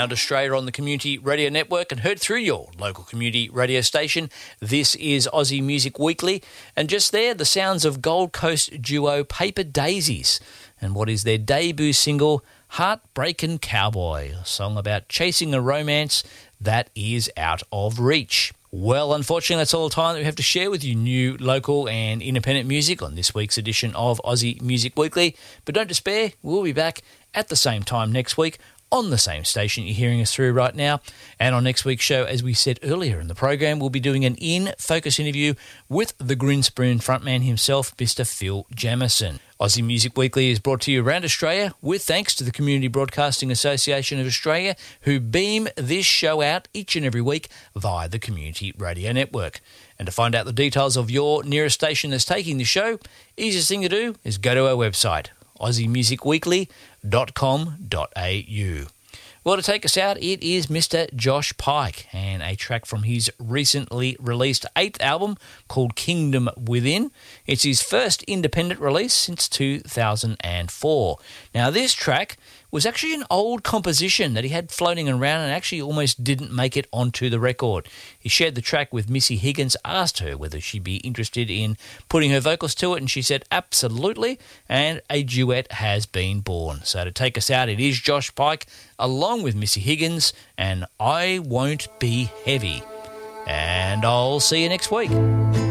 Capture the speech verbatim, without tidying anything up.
around Australia on the Community Radio Network and heard through your local community radio station. This is Aussie Music Weekly, and just there, the sounds of Gold Coast duo Paper Daisies and what is their debut single, Heartbreaking Cowboy, a song about chasing a romance that is out of reach. Well, unfortunately, that's all the time that we have to share with you new, local and independent music on this week's edition of Aussie Music Weekly. But don't despair, we'll be back at the same time next week on the same station you're hearing us through right now. And on next week's show, as we said earlier in the program, we'll be doing an in-focus interview with the Grinspoon frontman himself, Mister Phil Jamieson. Aussie Music Weekly is brought to you around Australia with thanks to the Community Broadcasting Association of Australia, who beam this show out each and every week via the Community Radio Network. And to find out the details of your nearest station that's taking the show, easiest thing to do is go to our website, aussie music weekly dot com dot a u. Well, to take us out, it is Mister Josh Pike and a track from his recently released eighth album called Kingdom Within. It's his first independent release since two thousand four. Now, this track was actually an old composition that he had floating around and actually almost didn't make it onto the record. He shared the track with Missy Higgins, asked her whether she'd be interested in putting her vocals to it, and she said absolutely, and a duet has been born. So to take us out, it is Josh Pike along with Missy Higgins and I Won't Be Heavy. And I'll see you next week.